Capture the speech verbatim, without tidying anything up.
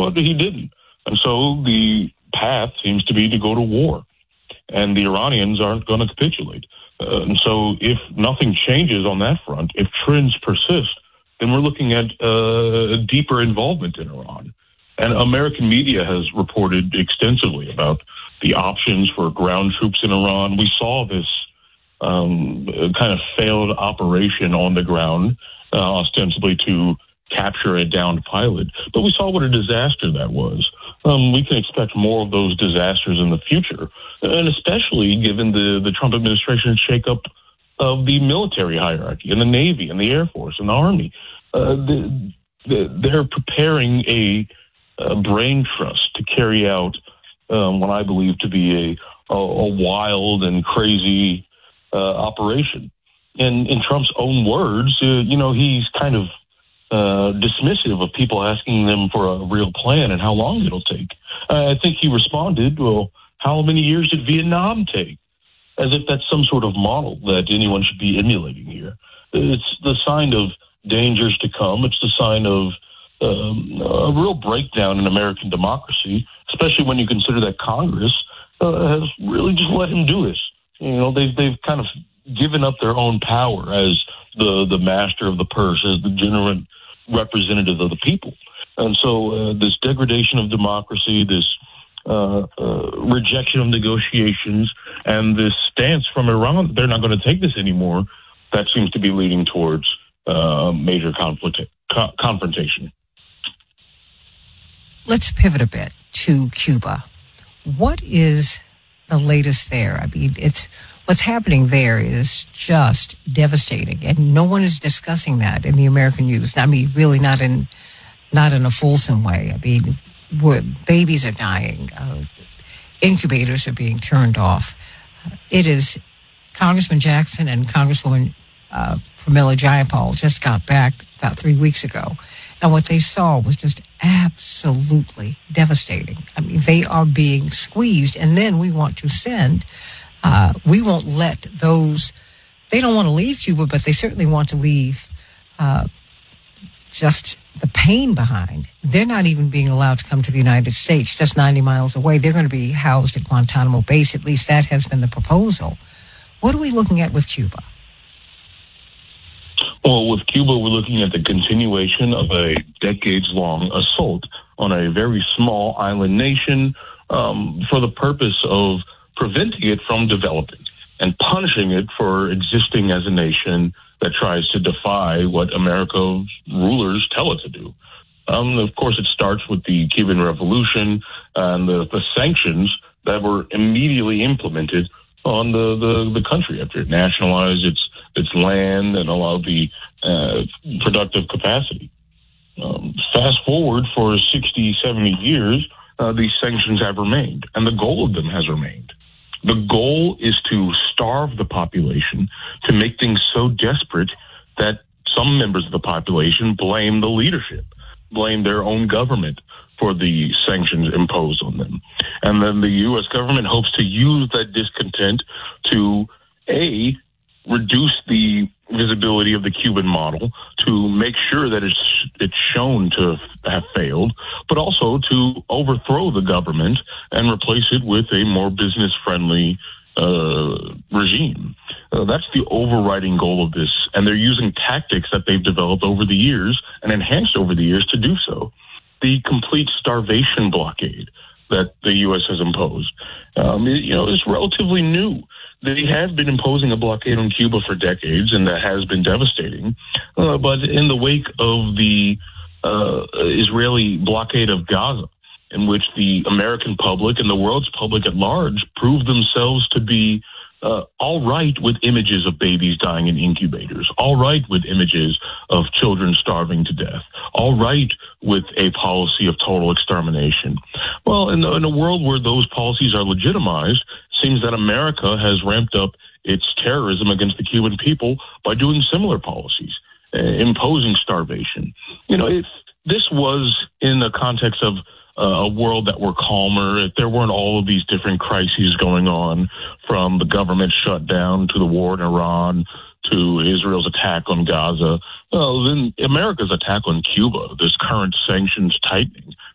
but he didn't. And so the path seems to be to go to war. And the Iranians aren't going to capitulate. Uh, and so if nothing changes on that front, if trends persist, then we're looking at uh, deeper involvement in Iran. And American media has reported extensively about the options for ground troops in Iran. We saw this um, kind of failed operation on the ground, uh, ostensibly to capture a downed pilot. But we saw what a disaster that was. Um, we can expect more of those disasters in the future, and especially given the, the Trump administration's shakeup of the military hierarchy and the Navy and the Air Force and the Army. Uh, the, the, they're preparing a, a brain trust to carry out um, what I believe to be a, a, a wild and crazy uh, operation. And in Trump's own words, uh, you know, he's kind of Uh, dismissive of people asking them for a real plan and how long it'll take. Uh, I think he responded, well, how many years did Vietnam take? As if that's some sort of model that anyone should be emulating here. It's the sign of dangers to come. It's the sign of um, a real breakdown in American democracy, especially when you consider that Congress uh, has really just let him do this. You know, they've, they've kind of given up their own power as the, the master of the purse, as the general representative of the people. And so uh, this degradation of democracy, this uh, uh, rejection of negotiations, and this stance from Iran, they're not going to take this anymore, that seems to be leading towards uh, major conflict, co- confrontation. Let's pivot a bit to Cuba. What is the latest there? I mean, it's what's happening there is just devastating, and no one is discussing that in the American news. I mean, really not in not in a fulsome way. I mean, we're, babies are dying. Uh, incubators are being turned off. It is Congressman Jackson and Congresswoman uh, Pramila Jayapal just got back about three weeks ago, and what they saw was just absolutely devastating. I mean, they are being squeezed, and then we want to send... Uh, we won't let those, they don't want to leave Cuba, but they certainly want to leave uh, just the pain behind. They're not even being allowed to come to the United States, just ninety miles away. They're going to be housed at Guantanamo Base. At least that has been the proposal. What are we looking at with Cuba? Well, with Cuba, we're looking at the continuation of a decades-long assault on a very small island nation um, for the purpose of preventing it from developing and punishing it for existing as a nation that tries to defy what America's rulers tell it to do. Um, of course, it starts with the Cuban Revolution and the, the sanctions that were immediately implemented on the, the, the country after it nationalized its its land and allowed the uh, productive capacity. Um, fast forward for sixty, seventy years, uh, these sanctions have remained, and the goal of them has remained. The goal is to starve the population, to make things so desperate that some members of the population blame the leadership, blame their own government for the sanctions imposed on them. And then the U S government hopes to use that discontent to, A, reduce the visibility of the Cuban model, to make sure that it's it's shown to have failed, but also to overthrow the government and replace it with a more business-friendly uh, regime. Uh, that's the overriding goal of this, and they're using tactics that they've developed over the years and enhanced over the years to do so. The complete starvation blockade that the U S has imposed, um, it, you know, is relatively new. They have been imposing a blockade on Cuba for decades, and that has been devastating. Uh, but in the wake of the uh, Israeli blockade of Gaza, in which the American public and the world's public at large proved themselves to be uh, all right with images of babies dying in incubators, all right with images of children starving to death, all right with a policy of total extermination. Well, in, the, in a world where those policies are legitimized, it seems that America has ramped up its terrorism against the Cuban people by doing similar policies, uh, imposing starvation. You know, if this was in the context of uh, a world that were calmer, if there weren't all of these different crises going on, from the government shutdown to the war in Iran to Israel's attack on Gaza, well, then America's attack on Cuba, this current sanctions tightening,